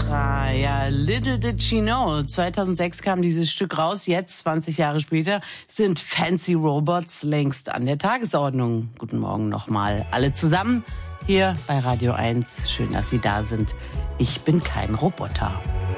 Sinatra, ja, Little Did She Know. 2006 kam dieses Stück raus, jetzt, 20 Jahre später, sind Fancy Robots längst an der Tagesordnung. Guten Morgen nochmal alle zusammen hier bei Radio 1. Schön, dass Sie da sind. Ich bin kein Roboter.